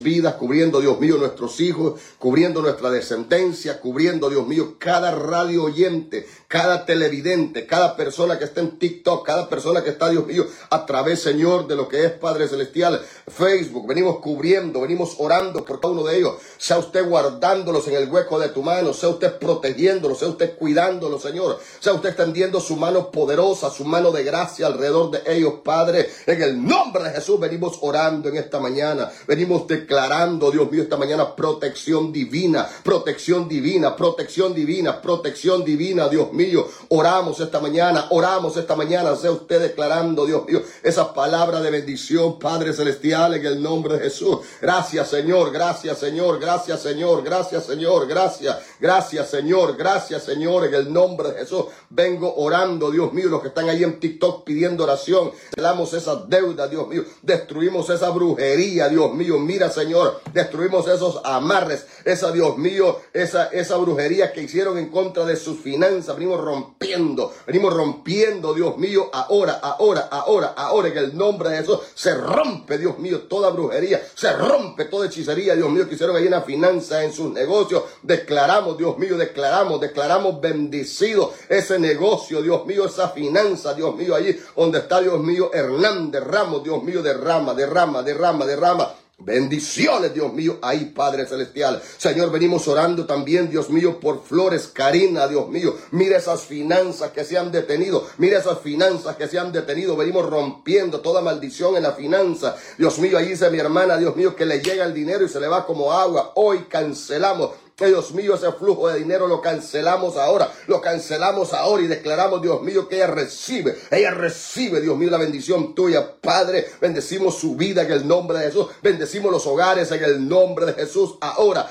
vidas, cubriendo, Dios mío, nuestros hijos, cubriendo nuestra descendencia, cubriendo, Dios mío, cada radio oyente, cada televidente, cada persona que está en TikTok, cada persona que está, Dios mío, a través, Señor, de lo que es Padre Celestial, Facebook. Venimos cubriendo, venimos orando por cada uno de ellos. Sea usted guardándolos en el hueco de tu mano, sea usted protegiéndolos, sea usted cuidándolos, Señor. Sea usted extendiendo su mano poderosa, su mano de gracia alrededor de ellos, Padre. En el nombre de Jesús venimos orando en esta mañana. Venimos declarando, Dios mío, esta mañana protección divina, protección divina, protección divina, protección divina, Dios mío. Oramos esta mañana, sea usted declarando, Dios mío, esa palabra de bendición, Padre Celestial, en el nombre de Jesús. Gracias, Señor, gracias, Señor, gracias, Señor, gracias, Señor, gracias, gracias, Señor, gracias, Señor, en el nombre de Jesús. Vengo orando, Dios mío, los que están ahí en TikTok pidiendo oración, celamos esas deudas, Dios mío, destruimos esa brujería, Dios mío, mira, Señor, destruimos esos amarres, esa, Dios mío, esa brujería que hicieron en contra de sus finanzas. Venimos rompiendo, Dios mío, ahora, en el nombre de Jesús, se rompe, Dios mío, toda brujería, se rompe toda hechicería, Dios mío, que hicieron ahí en la finanza, en sus negocios. Declaramos, Dios mío, declaramos bendecido ese negocio, Dios mío, esa finanza, Dios mío, allí donde está, Dios mío, Hernández Ramos, Dios mío, derrama. Bendiciones, Dios mío, ahí, Padre Celestial. Señor, venimos orando también, Dios mío, por Flores Karina, Dios mío. Mira esas finanzas que se han detenido. Venimos rompiendo toda maldición en la finanza. Dios mío, ahí dice mi hermana, Dios mío, que le llega el dinero y se le va como agua. Hoy cancelamos, Dios mío, ese flujo de dinero lo cancelamos ahora y declaramos, Dios mío, que ella recibe, Dios mío, la bendición tuya, Padre. Bendecimos su vida en el nombre de Jesús, bendecimos los hogares en el nombre de Jesús, ahora,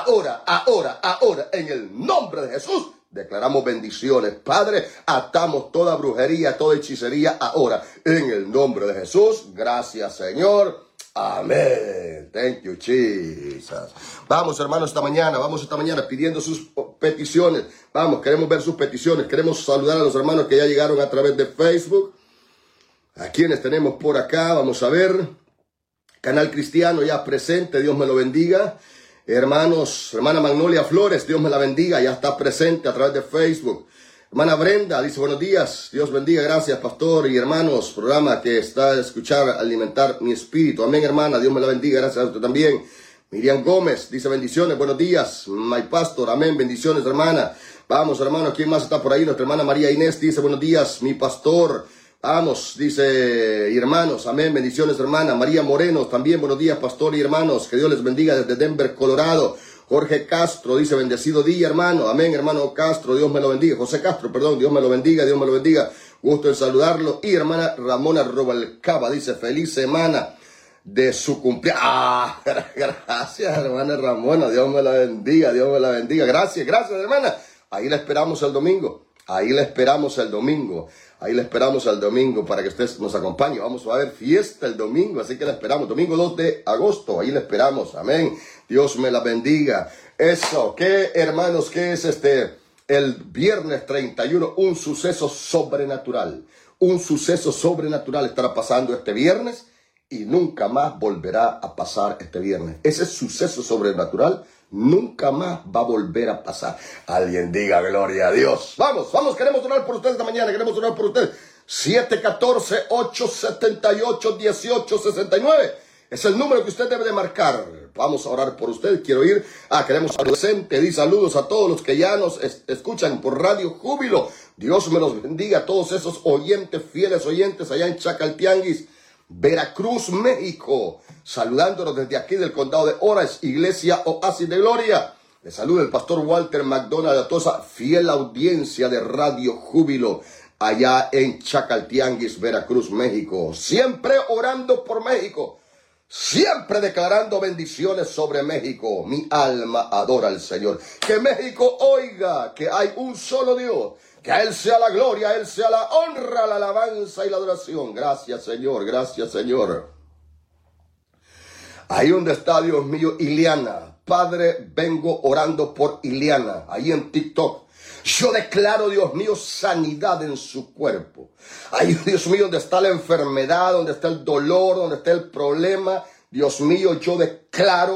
en el nombre de Jesús. Declaramos bendiciones, Padre. Atamos toda brujería, toda hechicería ahora, en el nombre de Jesús. Gracias, Señor. Amén. Thank you, Jesus. Vamos, hermanos, esta mañana pidiendo sus peticiones. Vamos, queremos ver sus peticiones. Queremos saludar a los hermanos que ya llegaron a través de Facebook. A quienes tenemos por acá, vamos a ver. Canal Cristiano ya presente, Dios me lo bendiga. Hermanos, hermana Magnolia Flores, Dios me la bendiga, ya está presente a través de Facebook. Hermana Brenda dice buenos días, Dios bendiga, gracias pastor y hermanos, programa que está a escuchar, alimentar mi espíritu. Amén, hermana, Dios me la bendiga, gracias a usted también. Miriam Gómez dice bendiciones, buenos días, my pastor, amén, bendiciones, hermana. Vamos, hermano, ¿quién más está por ahí? Nuestra hermana María Inés dice buenos días, mi pastor. Vamos, dice, y hermanos, amén, bendiciones, hermana. María Moreno, también buenos días, pastor y hermanos, que Dios les bendiga desde Denver, Colorado. Jorge Castro dice, bendecido día, hermano. Amén, hermano Castro, Dios me lo bendiga. José Castro, perdón, Dios me lo bendiga, Dios me lo bendiga. Gusto en saludarlo. Y hermana Ramona Robalcaba dice, feliz semana de su cumpleaños. Ah, gracias, hermana Ramona, Dios me la bendiga, Dios me la bendiga. Gracias, hermana. Ahí la esperamos el domingo. Ahí la esperamos el domingo para que usted nos acompañe. Vamos a ver fiesta el domingo, así que la esperamos. Domingo 2 de agosto, ahí la esperamos. Amén. Dios me la bendiga. Eso, ¿qué, hermanos? ¿Qué es el viernes 31? Un suceso sobrenatural. Un suceso sobrenatural estará pasando este viernes y nunca más volverá a pasar este viernes. Ese suceso sobrenatural nunca más va a volver a pasar. Alguien diga gloria a Dios. Vamos, queremos orar por usted esta mañana, queremos orar por usted. 714-878-1869 es el número que usted debe de marcar. Vamos a orar por usted. Queremos saludar. Di saludos a todos los que ya nos escuchan por Radio Júbilo. Dios me los bendiga a todos esos oyentes, fieles oyentes allá en Chacaltianguis, Veracruz, México. Saludándonos desde aquí del condado de Orange, Iglesia Oasis de Gloria. Le saluda el pastor Walter McDonald a toda esa fiel audiencia de Radio Júbilo allá en Chacaltianguis, Veracruz, México. Siempre orando por México. Siempre declarando bendiciones sobre México. Mi alma adora al Señor. Que México oiga que hay un solo Dios. Que a Él sea la gloria, a Él sea la honra, la alabanza y la adoración. Gracias, Señor. Gracias, Señor. Ahí donde está, Dios mío, Ileana. Padre, vengo orando por Ileana. Ahí en TikTok. Yo declaro, Dios mío, sanidad en su cuerpo. Ahí, Dios mío, donde está la enfermedad, donde está el dolor, donde está el problema. Dios mío, yo declaro